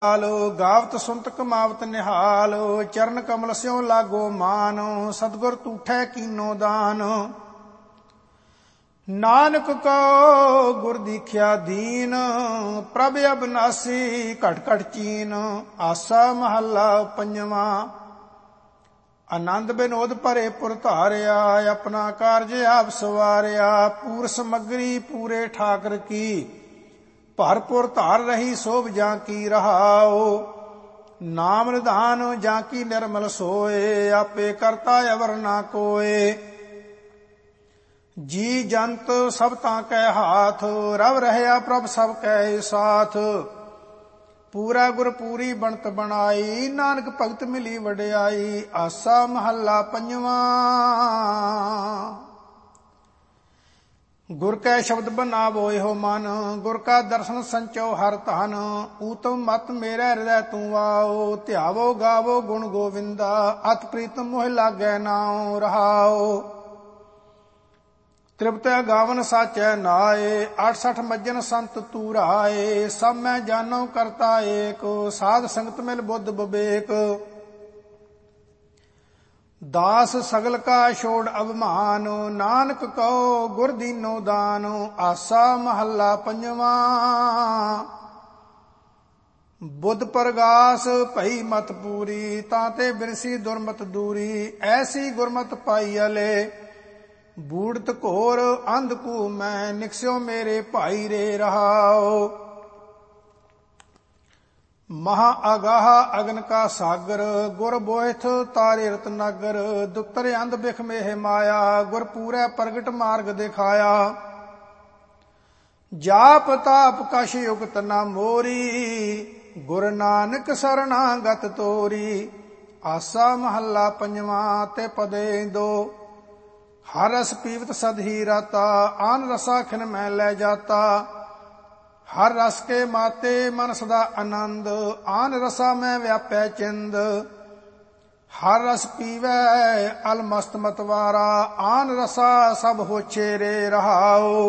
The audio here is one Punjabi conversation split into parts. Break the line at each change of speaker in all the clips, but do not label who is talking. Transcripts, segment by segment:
ਗਾਵਤ ਸੁਨਤ ਕਮਾਵਤ ਨਿਹਾਲ। ਚਰਨ ਕਮਲ ਸਿਉ ਲਾਗੋ ਮਾਨ, ਸਤਿਗੁਰ ਤੂਠੈ ਕੀਨੋ ਦਾਨ। ਨਾਨਕ ਕੋ ਗੁਰ ਦੀਖਿਆ ਦੀਨ, ਪ੍ਰਭ ਅਬਨਾਸੀ ਘਟ ਘਟ ਚੀਨ। ਆਸਾ ਮਹੱਲਾ ਪੰਜਵਾਂ। ਆਨੰਦ ਬਿਨੋਦ ਭਰੇ ਪੁਰ ਧਾਰਿਆ, ਆਪਣਾ ਕਾਰਜ ਆਪ ਸਵਾਰਿਆ। ਪੂਰ ਸਮੱਗਰੀ ਪੂਰੇ ਠਾਕਰ ਕੀ, ਭਰਪੁਰ ਧਾਰ ਰਹੀ ਸੋਭ ਜਾਂ ਕੀ ਰਹਾਓ। ਨਾਮ ਨਿਧਾਨ ਜਾਂ ਕੀ ਨਿਰਮਲ ਸੋਏ, ਆਪੇ ਕਰਤਾ ਅਵਰ ਨਾ ਕੋਏ। ਜੀ ਜੰਤ ਸਭ ਤਾਂ ਕੈ ਹਾਥ, ਰਵ ਰਹਿਆ ਪ੍ਰਭ ਸਭ ਕੈ ਸਾਥ। ਪੂਰਾ ਗੁਰ ਪੂਰੀ ਬਣਤ ਬਣਾਈ, ਨਾਨਕ ਭਗਤ ਮਿਲੀ ਵਡਿਆਈ। ਆਸਾ ਮਹੱਲਾ ਪੰਜਵਾਂ। ਗੁਰ ਕੈ ਸ਼ਬਦ ਬਨਾਵੋ ਇਹੋ ਮਨ, ਗੁਰ ਕਾ ਦਰਸ਼ਨ ਸੰਚੋ ਹਰ ਧਨ। ਊਤਮ ਮਤ ਮੇਰੇ ਹਿਰਦੈ ਤੂੰ ਆਓ, ਧਿਆਵੋ ਗਾਵੋ ਗੁਣ ਗੋਵਿੰਦਾ। ਅਤ ਪ੍ਰੀਤਮ ਮੋਹਿ ਲਾਗੈ ਨਾਉ ਰਹਾਓ। ਤ੍ਰਿਪਤੈ ਗਾਵਨ ਸਾਚੈ ਨਾਏ, 68 ਮੱਜਨ ਸੰਤ ਤੂਰਾਏ। ਸਭ ਮੈਂ ਜਾਨੋ ਕਰਤਾ ਏਕ, ਸਾਧ ਸੰਗਤ ਮਿਲ ਬੁੱਧ ਬਿਬੇਕ। ਦਾਸ ਸਗਲ ਕਾ ਛੋੜ ਅਭਿਮਾਨ, ਨਾਨਕ ਕਉ ਗੁਰ ਦੀਨੋ ਦਾਨ। ਆਸਾ ਮਹੱਲਾ ਪੰਜਵਾਂ। ਬੁੱਧ ਪ੍ਰਗਾਸ ਭਈ ਮਤ ਪੂਰੀ, ਤਾਂ ਤੇ ਬਿਰਸੀ ਦੁਰਮਤ ਦੂਰੀ। ਐਸੀ ਗੁਰਮਤ ਪਾਈ ਅਲੇ, ਬੂੜਤ ਘੋਰ ਅੰਧ ਕੂ ਮੈਂ। ਨਿਕਸਿਓ ਮੇਰੇ ਭਾਈ ਰੇ ਰਹਾਓ। ਮਹਾ ਅਗਾਹ ਅਗਨ ਕਾ ਸਾਗਰ, ਗੁਰ ਬੋਇਥ ਤਾਰੇ ਰਤਨਾਗਰ। ਦੁੱਤਰ ਅੰਧ ਬਿਖ ਮੇਹ ਮਾਇਆ, ਗੁਰ ਪੂਰੈ ਪ੍ਰਗਟ ਮਾਰਗ ਦਿਖਾਇਆ। ਜਾਪ ਤਾਪ ਕਛ ਯੁਗਤ ਨਾ ਮੋਰੀ, ਗੁਰ ਨਾਨਕ ਸਰਣਾਗਤ ਤੋਰੀ। ਆਸਾ ਮਹੱਲਾ ਪੰਜਵਾਂ। ਤੇ ਪਦੇ ਦੋ ਹਰ ਰਸ ਪੀਵਤ ਸਦ ਹੀ ਰਾਤਾ, ਆਨ ਰਸਾ ਖਿਨ ਮੈਂ ਲੈ ਜਾਤਾ। ਹਰ ਰਸ ਕੇ ਮਾਤੇ ਮਨ ਸਦਾ ਆਨੰਦ, ਆਨ ਰਸਾ ਮੈਂ ਵਿਆਪੈ ਚਿੰਦ। ਹਰ ਰਸ ਪੀਵੈ ਅਲ ਮਸਤ ਮਤਵਾਰਾ, ਆਨ ਰਸਾ ਸਭ ਹੋਛੇ ਰੇ ਰਹਾਓ।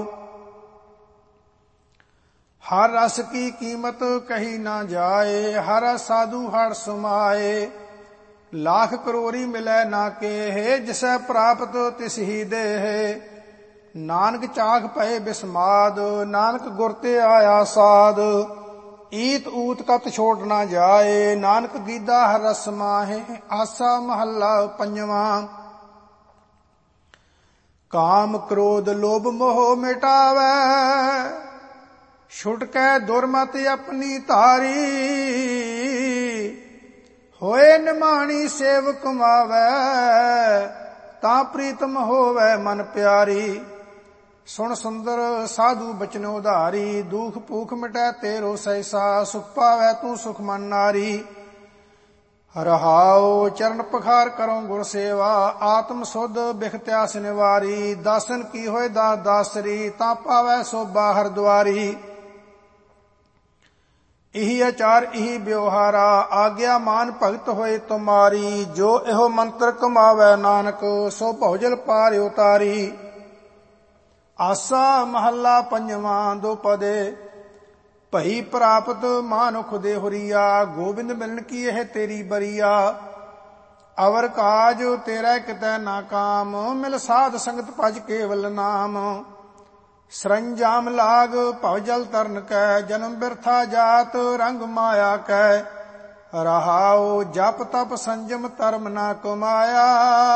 ਹਰ ਰਸ ਕੀ ਕੀਮਤ ਕਹੀ ਨਾ ਜਾਏ, ਹਰ ਰਸ ਸਾਧੂ ਹਰ ਸਮਾਏ। ਲਾਖ ਕਰੋੜੀ ਮਿਲੈ ਨਾ ਕੇਹ, ਜਿਸੈ ਪ੍ਰਾਪਤ ਤਿਸ ਹੀ ਦੇਹ। ਨਾਨਕ ਚਾਖ ਪਏ ਬਿਸਮਾਦ, ਨਾਨਕ ਗੁਰ ਤੇ ਆਇਆ ਸਾਧ। ਈਤ ਊਤ ਕਤ ਛੋੜ ਨਾ ਜਾਏ, ਨਾਨਕ ਗੀਦਾ ਹਰ ਰਸ ਮਾਹੇ। ਆਸਾ ਮਹੱਲਾ ਪੰਜਵਾਂ। ਕਾਮ ਕ੍ਰੋਧ ਲੋਭ ਮੋਹ ਮਿਟਾਵੈ, ਛੁਟਕੈ ਦੁਰਮਤ ਆਪਣੀ ਧਾਰੀ। ਹੋਏ ਨਿਮਾਣੀ ਸੇਵ ਕਮਾਵੈ, ਤਾਂ ਪ੍ਰੀਤਮ ਹੋਵੈ ਮਨ ਪਿਆਰੀ। ਸੁਣ ਸੁੰਦਰ ਸਾਧੂ ਬਚਨ ਉਧਾਰੀ, ਦੁਖ ਭੂਖ ਮਿਟੈ ਤੇਰੋ ਸੈਸਾ। ਸੁਖ ਪਾਵੈ ਤੂੰ ਸੁਖ ਮਨ ਨਾਰੀ। ਰਹਾਉ ਚਰਨ ਪਖਾਰ ਕਰੋ ਗੁਰ ਸੇਵਾ, ਆਤਮ ਸੁਧ ਬਿਖ ਤਿਆਸ ਨਿਵਾਰੀ। ਦਾਸਨ ਕੀ ਹੋਏ ਦਾਸ ਦਾਸਰੀ, ਤਾਂ ਪਾਵੈ ਸੋਭਾ ਹਰ ਦੁਆਰੀ। ਇਹੀ ਆਚਾਰ ਇਹੀ ਵਿਵਹਾਰਾ, ਆਗਿਆ ਮਾਨ ਭਗਤ ਹੋਏ ਤੁਮਾਰੀ। ਜੋ ਇਹੋ ਮੰਤਰ ਕਮਾਵੈ ਨਾਨਕ, ਸੋ ਭਉਜਲ ਪਾਰ ਉਤਾਰੀ। ਆਸਾ ਮਹੱਲਾ ਪੰਜਵਾਂ। ਦੋ ਪਦੇ ਭਈ ਪ੍ਰਾਪਤ ਮਾਨੁਖ ਦੇ ਹੁਰੀਆ, ਗੋਬਿੰਦ ਮਿਲਣ ਕੀ ਇਹ ਤੇਰੀ ਬਰੀਆ। ਅਵਰ ਕਾਜ ਤੇਰਾ ਕਿਤੈ ਨਾ ਕਾਮ, ਮਿਲ ਸਾਧ ਸੰਗਤ ਭਜ ਕੇਵਲ ਨਾਮ। ਸਰੰਜਾਮ ਲਾਗ ਭਵ ਜਲ ਤਰਨ ਕੈ, ਜਨਮ ਬਿਰਥਾ ਜਾਤ ਰੰਗ ਮਾਇਆ ਕੈ। ਰਹਾਉ ਜਪ ਤਪ ਸੰਜਮ ਧਰਮ ਨਾ ਕਮਾਇਆ,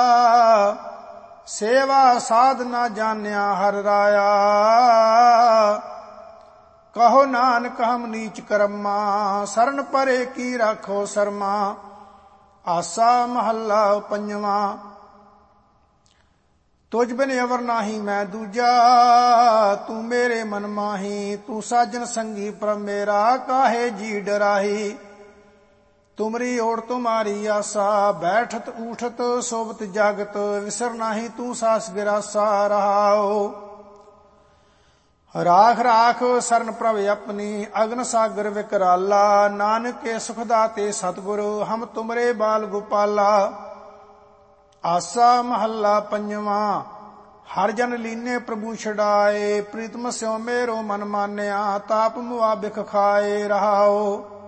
ਸੇਵਾ ਸਾਧ ਨਾ ਜਾਣਿਆ ਹਰ ਰਾਇਆ। ਕਹੋ ਨਾਨਕ ਹਮ ਨੀਚ ਕਰਮਾ, ਸਰਨ ਪਰੇ ਕੀ ਰਾਖੋ ਸਰਮਾ। ਆਸਾ ਮਹੱਲਾ ਪੰਜਵਾਂ। ਤੁਝ ਬਿਨ ਅਵਰ ਨਾਹੀ ਮੈਂ ਦੂਜਾ, ਤੂੰ ਮੇਰੇ ਮਨ ਮਾਹੀ। ਤੂੰ ਸਾਜਨ ਸੰਗੀ ਪ੍ਰਭ ਮੇਰਾ, ਕਾਹੇ ਜੀ ਡਰਾਹੀ। ਤੁਮਰੀ ਓੜ ਤੁਮਾਰੀ ਆਸਾ, ਬੈਠਤ ਊਠਤ ਸੋਭਤ ਜਾਗਤ। ਵਿਸਰ ਨਾਹੀ ਤੂੰ ਸਾਸ ਗਿਰਾਸਾ। ਰਹਾਓ ਰਾਖ ਰਾਖ ਸਰਨ ਪ੍ਰਭ ਆਪਣੀ, ਅਗਨ ਸਾਗਰ ਵਿਕਰਾਲਾ। ਨਾਨਕ ਕੇ ਸੁਖ ਦਾਤੇ ਸਤਿਗੁਰ, ਹਮ ਤੁਮਰੇ ਬਾਲ ਗੋਪਾਲਾ। ਆਸਾ ਮਹੱਲਾ ਪੰਜਵਾਂ। ਹਰ ਜਨ ਲੀਨੇ ਪ੍ਰਭੂ ਛਡਾਏ, ਪ੍ਰੀਤਮ ਸਿਉ ਮੇਰੋ ਮਨ ਮਾਨਿਆ। ਤਾਪ ਮੁਆ ਬਿਖ ਖਾਏ। ਰਹਾਓ